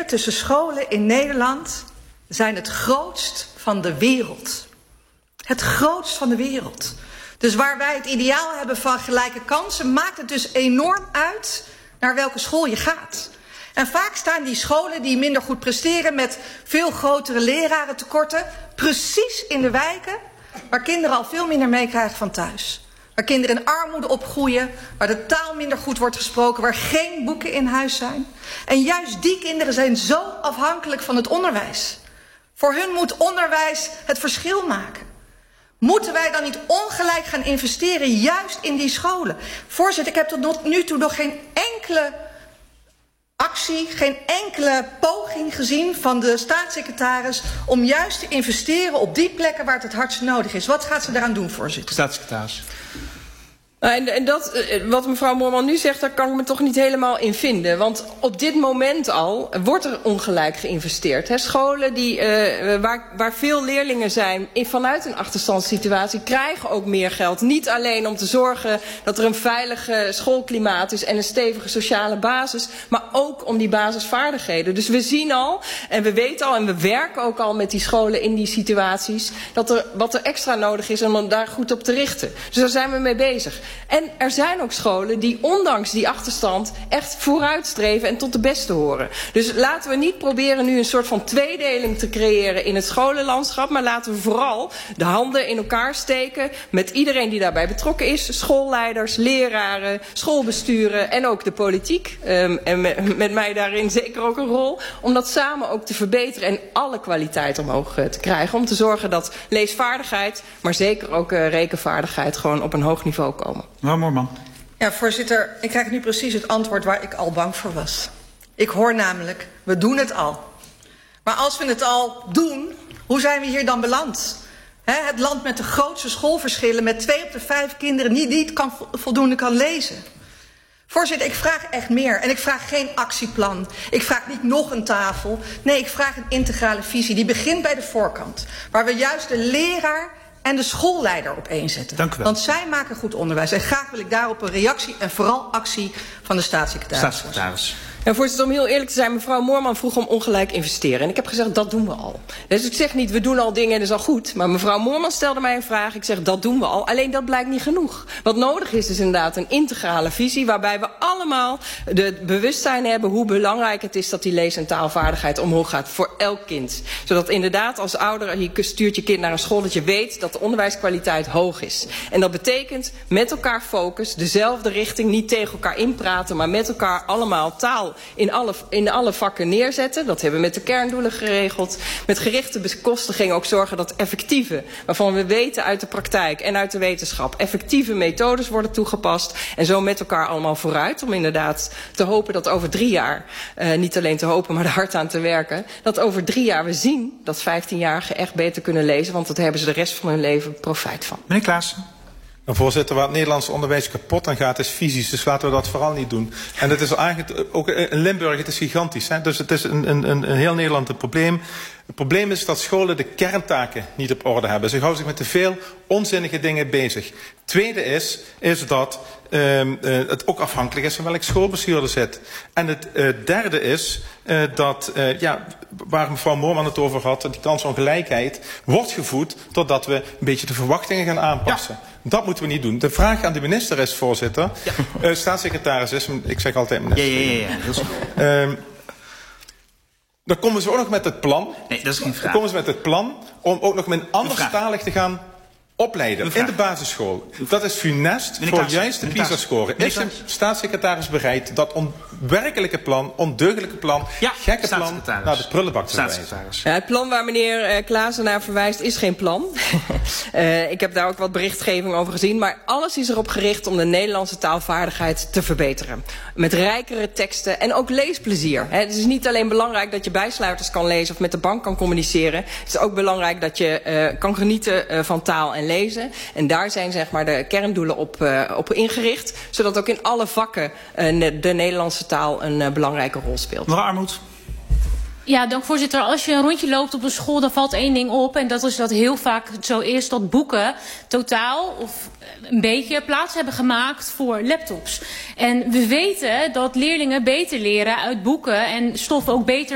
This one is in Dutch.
tussen scholen in Nederland zijn het grootst van de wereld. Het grootst van de wereld. Dus waar wij het ideaal hebben van gelijke kansen, maakt het dus enorm uit naar welke school je gaat. En vaak staan die scholen die minder goed presteren met veel grotere lerarentekorten precies in de wijken waar kinderen al veel minder meekrijgen van thuis. Waar kinderen in armoede opgroeien, waar de taal minder goed wordt gesproken, waar geen boeken in huis zijn. En juist die kinderen zijn zo afhankelijk van het onderwijs. Voor hun moet onderwijs het verschil maken. Moeten wij dan niet ongelijk gaan investeren juist in die scholen? Voorzitter, ik heb tot nu toe nog geen enkele actie, geen enkele poging gezien van de staatssecretaris om juist te investeren op die plekken waar het hardst nodig is. Wat gaat ze daaraan doen, voorzitter? Staatssecretaris. En dat, wat mevrouw Moorman nu zegt, daar kan ik me toch niet helemaal in vinden. Want op dit moment al wordt er ongelijk geïnvesteerd. Scholen waar veel leerlingen zijn vanuit een achterstandssituatie krijgen ook meer geld. Niet alleen om te zorgen dat er een veilig schoolklimaat is en een stevige sociale basis, maar ook om die basisvaardigheden. Dus we zien al en we weten al en we werken ook al met die scholen in die situaties wat er extra nodig is om daar goed op te richten. Dus daar zijn we mee bezig. En er zijn ook scholen die ondanks die achterstand echt vooruitstreven en tot de beste horen. Dus laten we niet proberen nu een soort van tweedeling te creëren in het scholenlandschap, maar laten we vooral de handen in elkaar steken met iedereen die daarbij betrokken is. Schoolleiders, leraren, schoolbesturen en ook de politiek. En met mij daarin zeker ook een rol. Om dat samen ook te verbeteren en alle kwaliteit omhoog te krijgen. Om te zorgen dat leesvaardigheid, maar zeker ook rekenvaardigheid gewoon op een hoog niveau komen. Mevrouw Moorman. Ja, voorzitter, ik krijg nu precies het antwoord waar ik al bang voor was. Ik hoor namelijk, we doen het al. Maar als we het al doen, hoe zijn we hier dan beland? Het land met de grootste schoolverschillen, met 2 op de 5 kinderen die niet voldoende kan lezen. Voorzitter, ik vraag echt meer. En ik vraag geen actieplan. Ik vraag niet nog een tafel. Nee, ik vraag een integrale visie. Die begint bij de voorkant. Waar we juist de leraar en de schoolleider op één zetten. Dank u wel. Want zij maken goed onderwijs. En graag wil ik daarop een reactie en vooral actie van de staatssecretaris. Staatssecretaris. Ja, voorzitter, om heel eerlijk te zijn, mevrouw Moorman vroeg om ongelijk investeren. En ik heb gezegd, dat doen we al. Dus ik zeg niet, we doen al dingen en dat is al goed. Maar mevrouw Moorman stelde mij een vraag. Ik zeg, dat doen we al. Alleen dat blijkt niet genoeg. Wat nodig is inderdaad een integrale visie, waarbij we allemaal het bewustzijn hebben hoe belangrijk het is dat die lees- en taalvaardigheid omhoog gaat voor elk kind. Zodat inderdaad als ouder, je stuurt je kind naar een school, dat je weet dat de onderwijskwaliteit hoog is. En dat betekent met elkaar focus, dezelfde richting, niet tegen elkaar inpraten, maar met elkaar allemaal taal in alle vakken neerzetten. Dat hebben we met de kerndoelen geregeld. Met gerichte bekostiging ook zorgen dat effectieve, waarvan we weten uit de praktijk en uit de wetenschap, effectieve methodes worden toegepast. En zo met elkaar allemaal vooruit. Om inderdaad te hopen dat over 3 jaar, niet alleen te hopen, maar er hard aan te werken, dat over 3 jaar we zien dat 15-jarigen echt beter kunnen lezen. Want daar hebben ze de rest van hun leven profijt van. Meneer Klaassen. Voorzitter, waar het Nederlandse onderwijs kapot aan gaat is visies. Dus laten we dat vooral niet doen. En het is eigenlijk ook in Limburg, het is gigantisch. Hè? Dus het is een heel Nederland een probleem. Het probleem is dat scholen de kerntaken niet op orde hebben. Ze houden zich met te veel onzinnige dingen bezig. Tweede is dat het ook afhankelijk is van welk schoolbestuur er zit. En het derde is dat, waar mevrouw Moorman het over had, die kansongelijkheid wordt gevoed totdat we een beetje de verwachtingen gaan aanpassen. Ja. Dat moeten we niet doen. De vraag aan de minister is, voorzitter, staatssecretaris is, ik zeg altijd minister. Dan komen ze ook nog met het plan. Nee, dat is geen vraag. Dan komen ze met het plan om ook nog met anderstalig te gaan opleiden in de basisschool. Dat is funest voor juist de PISA-score. Is de staatssecretaris bereid dat onwerkelijke plan, ondeugdelijke plan, gekke plan naar de prullenbak te wijzen? Ja, het plan waar meneer Klaassen naar verwijst is geen plan. Ik heb daar ook wat berichtgeving over gezien. Maar alles is erop gericht om de Nederlandse taalvaardigheid te verbeteren. Met rijkere teksten en ook leesplezier. Het is niet alleen belangrijk dat je bijsluiters kan lezen of met de bank kan communiceren. Het is ook belangrijk dat je kan genieten van taal en lezen. En daar zijn zeg maar de kerndoelen op ingericht. Zodat ook in alle vakken de Nederlandse taal een belangrijke rol speelt. Mevrouw Armoed. Ja, dank voorzitter. Als je een rondje loopt op een school, dan valt 1 ding op. En dat is dat heel vaak zo is dat boeken totaal of een beetje plaats hebben gemaakt voor laptops. En we weten dat leerlingen beter leren uit boeken en stof ook beter